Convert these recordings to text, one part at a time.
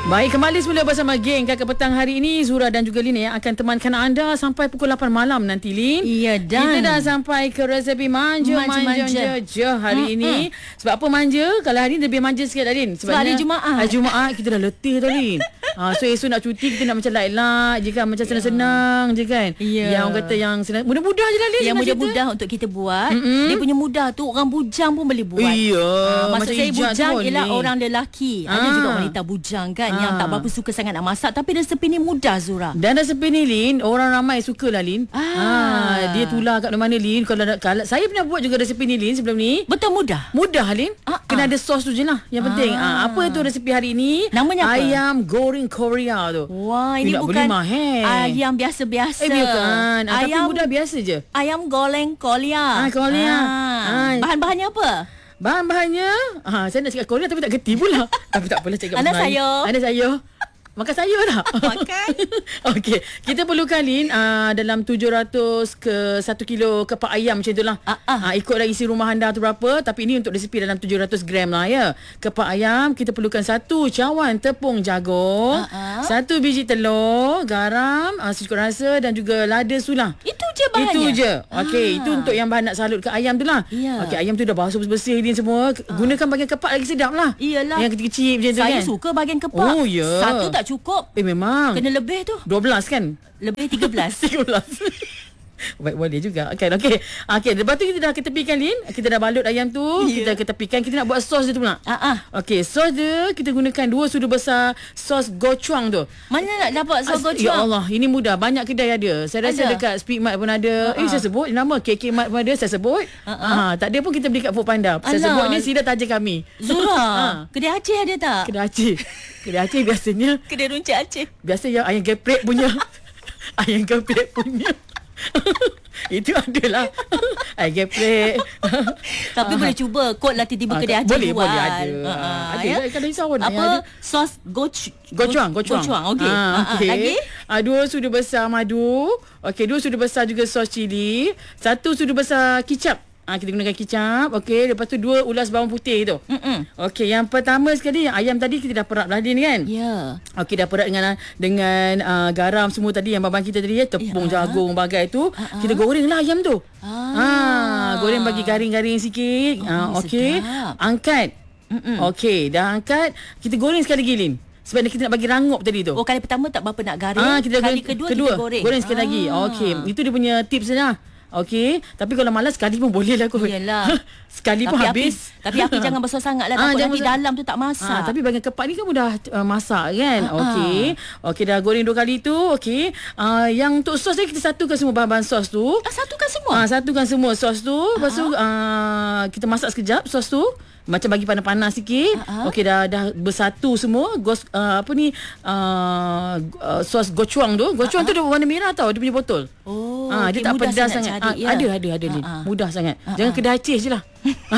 Baik, kembali semula bersama geng Kakak Petang hari ini. Zura dan juga Lin yang akan temankan anda sampai pukul 8 malam nanti, Lin. Iya, dan kita dah sampai ke resepi manja hari ini. Sebab apa manja? Kalau hari ni lebih manja sikit dah, Lin. Sebab hari Jumaat. Hari Jumaat kita dah letih dah, Lin. So esok nak cuti kita nak macam light-light je kan, macam senang-senang je kan. Yang orang kata yang senang, mudah-mudah je lah, Lin. Yang mudah-mudah untuk kita buat. Dia punya mudah tu orang bujang pun boleh buat. Maksud saya bujang ialah orang lelaki. Ada juga wanita bujang kan yang tak berapa suka sangat nak masak, tapi resepi ni mudah, Zura. Dan resepi ni, Lin, orang ramai suka lah, Lin. Dia tular kat mana, Lin. Kalau saya pernah buat juga resepi ni, Lin, sebelum ni. Betul, mudah. Mudah, Lin. Kena ada sos tu je lah yang penting. Apa tu resepi hari ni? Namanya apa? Ayam goreng Korea tu. Wah, ini bukan ayam biasa-biasa. Bukan. Tapi mudah biasa je. Ayam goreng Korea. Korea. Bahan-bahannya apa? Bahan-bahannya saya nak cakap Korea tapi tak gerti pula. Tapi tak apalah, cakap Anda sayur. Anda sayur. Makan sayur tak? Makan. Okey, kita perlukan, Lin, dalam 700 ke 1 kilo kepak ayam macam itulah. Ikutlah isi rumah anda tu berapa, tapi ini untuk resipi dalam 700 gram lah ya. Kepak ayam kita perlukan 1 cawan tepung jagung, 1 biji telur, garam secukup rasa dan juga lada sulah. Itu je bahannya. Itu je. Okey, itu untuk yang bahan nak salut ke ayam tu lah. Okey, ayam tu dah basuh bersih, Lin, semua. Gunakan bahagian kepak lagi sedap lah. Iyalah. Yang kecil-kecil macam tu kan. Saya suka bahagian kepak. Oh ya. Satu tak cukup. Memang. Kena lebih tu. 12 kan? Lebih 13. 13. Baik, boleh juga. Okey. Lepas tu kita dah ketepikan, Lin. Kita dah balut ayam tu. Kita ketepikan. Kita nak buat sos dia tu pula. Okey, sos dia kita gunakan 2 sudu besar sos gochujang tu. Mana nak dapat sos gochujang? Ya Allah, ini mudah. Banyak kedai ada. Saya rasa dekat Speed Mart pun ada. Saya sebut nama KK Mart pun ada. Saya sebut. Tak ada pun kita beli kat Foodpanda. Saya sebut ni sila taja kami. Zura, kedai Aceh ada tak? Kedai Aceh biasanya. Kedai runcit Aceh. Biasa yang ayam geprek punya. Ayam geprek punya. Itu adalah ayam geprek. Tapi boleh cuba kod lah tiba-tiba kedai Aceh boleh, jual. Boleh ada. Ada kan risau pun. Apa? Sos gochujang. Okey. Lagi? 2 sudu besar madu. Okey, 2 sudu besar juga sos cili. 1 sudu besar kicap. Kita gunakan kicap. Okey, lepas tu 2 ulas bawang putih tu. Okey, yang pertama sekali yang ayam tadi kita dah perak dah ni kan? Ya. Okey, dah perak dengan garam semua tadi yang babang kita tadi ya, tepung jagung bagai tu. Kita gorenglah ayam tu. Goreng bagi garing-garing sikit. Okey. Angkat. Okey, dah angkat, kita goreng sekali lagi, Lin. Sebab kita nak bagi rangup tadi tu. Kali pertama tak berapa nak garing. Kali kedua kita goreng. Goreng sekali lagi. Okey, itu dia punya tips saja. Okey, tapi kalau malas sekali pun boleh lah kot. Iyalah. Sekali pun habis. Tapi api jangan besar sangat lah. Takut nanti dalam tu tak masak. Tapi bahagian kepak ni kan mudah masak kan. Okey, dah goreng 2 kali tu. Okey, yang untuk sos ni kita satukan semua bahan-bahan sos tu. Satukan semua? Satukan semua sos tu. Lepas tu kita masak sekejap sos tu. Macam bagi panas-panas sikit. Okey, dah bersatu semua. Sos gochujang tu. Gochujang tu dia warna merah tau. Dia punya botol. Dia tak pedas sangat. Ada Lin. Mudah sangat. Jangan kedai Aceh je lah.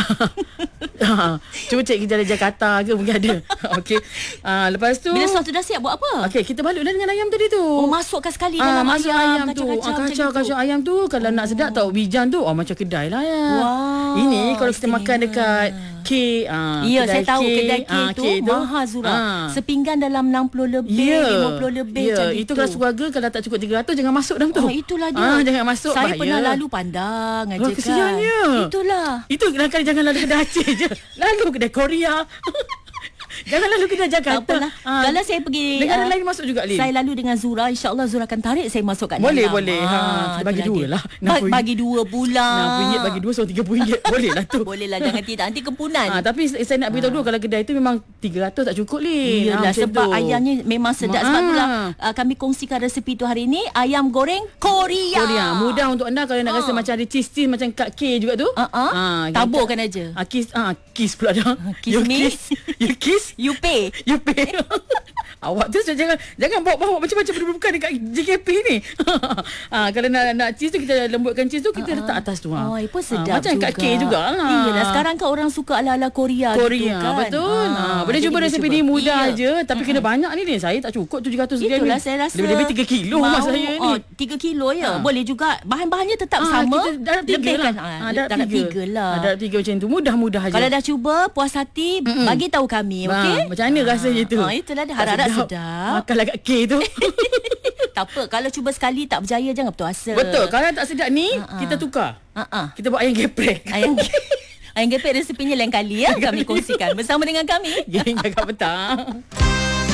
Cuba cek kedai Jakarta ke, mungkin ada. Okey. Lepas tu bila sos tu dah siap, buat apa? Okey, kita balutlah dengan ayam tadi tu. Masukkan sekali dalam masuk ayam tu. Kacau ayam tu. Kalau nak sedap tau, wijan tu macam kedai lah ya. Ini kalau kita makan dekat K. Ya, saya tahu kedai K tu mahal, Zura. Sepinggan dalam 60 lebih, 50 lebih macam itu. Itu kalau sekeluarga, kalau tak cukup 300 jangan masuk dalam tu. Itulah dia. Jangan masuk, saya bahaya. pernah lalu pandang aja kan. Kesiannya. Itulah. Itu kadang-kadang jangan lalu kedai Aceh je. Lalu kedai Korea. Jangan lalu kedai Jakarta. Kalau saya pergi dengan lain masuk juga, Lin. Saya lalu dengan Zura, insya-Allah Zura akan tarik saya masuk kat dalam. Boleh. Kita bagi 2 lah. Bagi 2 pula. RM6 bagi 2 so RM30. Boleh lah tu. Boleh lah, jangan tidak nanti kempunan. Tapi saya nak beritahu dulu, kalau kedai tu memang 300 tak cukup, Lin. Iyalah, sebab ayamnya memang sedap. Sebab itulah kami kongsikan resepi tu hari ni, ayam goreng Korea. Mudah untuk anda kalau nak rasa macam ada cheese macam kat K juga tu. Taburkan aja. Kiss pula dah. Kiss me. You kiss, you pay. Awak tu jangan bawa macam-macam bukan dekat JKP ni. Kalau nak cheese tu, kita lembutkan cheese tu, kita letak atas tu. Pun sedap macam juga. Kat K juga. Iyalah, sekarang kan orang suka ala-ala Korea gitu kan. Betul. Boleh cuba resepi ni, mudah je. Tapi kena banyak ni. Saya tak cukup 700 gram. Itulah saya rasa. Lebih 3 kilo mas saya ni. 3 kilo ya. Boleh juga. Bahan-bahannya tetap sama. Kita darab 3 lah. Darab 3 lah. Darab 3 macam tu. Mudah-mudah je. Kalau dah cuba, puas hati, bagi tahu kami. Okey? Macam mana rasanya tu? Itulah dia. Harap-harap sedap. Makanlah kat K tu. Tak apa, kalau cuba sekali tak berjaya jangan putus asa. Betul, kalau tak sedap ni kita tukar. Kita buat ayam geprek. Ayam geprek resepinya lain kali ya kami kongsikan bersama dengan kami. Geng Kakak Petang.